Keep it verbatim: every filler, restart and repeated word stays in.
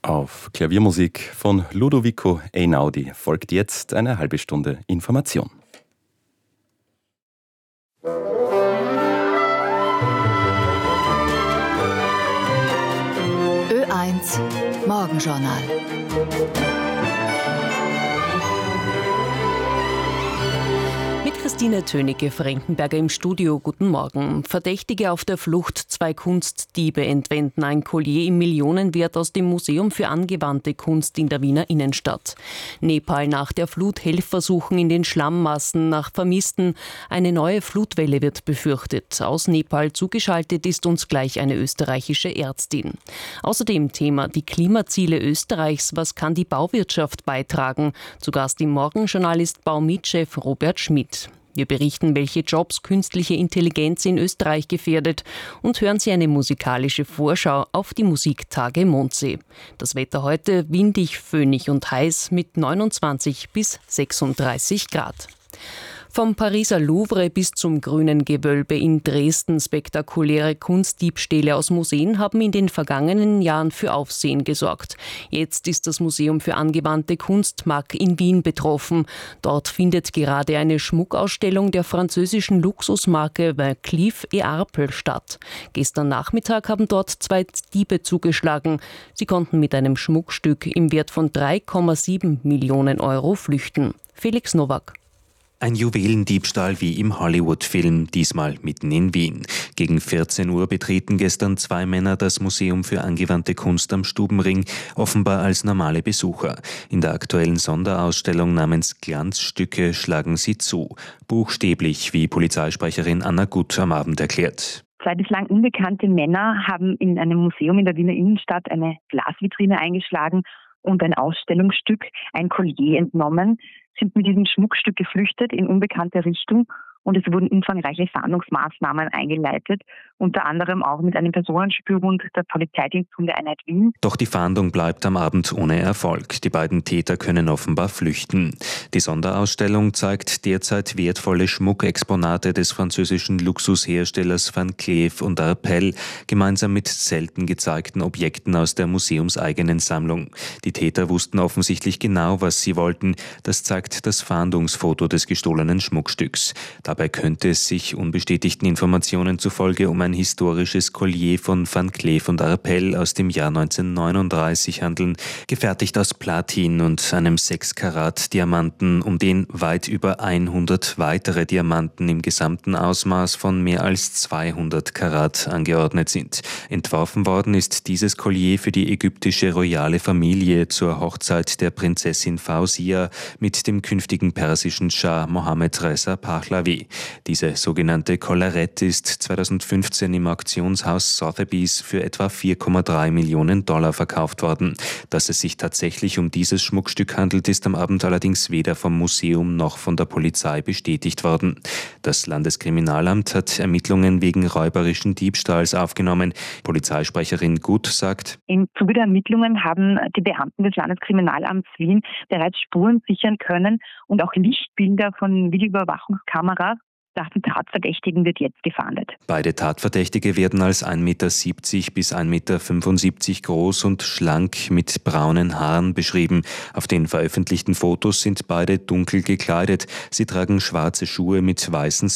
Auf Klaviermusik von Ludovico Einaudi folgt jetzt eine halbe Stunde Information. Ö eins Morgenjournal. Mit Christine Tönicke-Frankenberger im Studio. Guten Morgen. Verdächtige auf der Flucht, zwei Kunstdiebe entwenden ein Collier im Millionenwert aus dem Museum für angewandte Kunst in der Wiener Innenstadt. Nepal nach der Flut, Helfersuchen in den Schlammmassen nach Vermissten. Eine neue Flutwelle wird befürchtet. Aus Nepal zugeschaltet ist uns gleich eine österreichische Ärztin. Außerdem Thema die Klimaziele Österreichs. Was kann die Bauwirtschaft beitragen? Zu Gast im Morgenjournal ist Baumitchef Robert Schmidt. Wir berichten, welche Jobs künstliche Intelligenz in Österreich gefährdet, und hören Sie eine musikalische Vorschau auf die Musiktage Mondsee. Das Wetter heute windig, föhnig und heiß mit neunundzwanzig bis sechsunddreißig Grad. Vom Pariser Louvre bis zum Grünen Gewölbe in Dresden spektakuläre Kunstdiebstähle aus Museen haben in den vergangenen Jahren für Aufsehen gesorgt. Jetzt ist das Museum für angewandte Kunst M A K in Wien betroffen. Dort findet gerade eine Schmuckausstellung der französischen Luxusmarke Van Cleef et Arpels statt. Gestern Nachmittag haben dort zwei Diebe zugeschlagen. Sie konnten mit einem Schmuckstück im Wert von drei Komma sieben Millionen Euro flüchten. Felix Nowak. Ein Juwelendiebstahl wie im Hollywood-Film, diesmal mitten in Wien. Gegen vierzehn Uhr betreten gestern zwei Männer das Museum für angewandte Kunst am Stubenring, offenbar als normale Besucher. In der aktuellen Sonderausstellung namens Glanzstücke schlagen sie zu. Buchstäblich, wie Polizeisprecherin Anna Gut am Abend erklärt. Zwei bislang unbekannte Männer haben in einem Museum in der Wiener Innenstadt eine Glasvitrine eingeschlagen und ein Ausstellungsstück, ein Collier, entnommen, sind mit diesem Schmuckstück geflüchtet in unbekannte Richtung, und es wurden umfangreiche Fahndungsmaßnahmen eingeleitet, unter anderem auch mit einem Personenspürhund der Polizeidiensthundeeinheit Wien. Doch die Fahndung bleibt am Abend ohne Erfolg. Die beiden Täter können offenbar flüchten. Die Sonderausstellung zeigt derzeit wertvolle Schmuckexponate des französischen Luxusherstellers Van Cleef und Arpels, gemeinsam mit selten gezeigten Objekten aus der museumseigenen Sammlung. Die Täter wussten offensichtlich genau, was sie wollten. Das zeigt das Fahndungsfoto des gestohlenen Schmuckstücks. Dabei könnte es sich unbestätigten Informationen zufolge um ein historisches Collier von Van Cleef und Arpels aus dem Jahr neunzehnhundertneununddreißig handeln, gefertigt aus Platin und einem sechs Karat Diamanten, um den weit über hundert weitere Diamanten im gesamten Ausmaß von mehr als zweihundert Karat angeordnet sind. Entworfen worden ist dieses Collier für die ägyptische royale Familie zur Hochzeit der Prinzessin Fausia mit dem künftigen persischen Schah Mohammed Reza Pahlavi. Diese sogenannte Collarette ist zweitausendfünfzehn im Auktionshaus Sotheby's für etwa vier Komma drei Millionen Dollar verkauft worden. Dass es sich tatsächlich um dieses Schmuckstück handelt, ist am Abend allerdings weder vom Museum noch von der Polizei bestätigt worden. Das Landeskriminalamt hat Ermittlungen wegen räuberischen Diebstahls aufgenommen. Polizeisprecherin Gut sagt: Im Zuge der Ermittlungen haben die Beamten des Landeskriminalamts Wien bereits Spuren sichern können und auch Lichtbilder von Videoüberwachungskameras. Nach den Tatverdächtigen wird jetzt gefahndet. Beide Tatverdächtige werden als ein Meter siebzig bis ein Meter fünfundsiebzig groß und schlank mit braunen Haaren beschrieben. Auf den veröffentlichten Fotos sind beide dunkel gekleidet. Sie tragen schwarze Schuhe mit weißen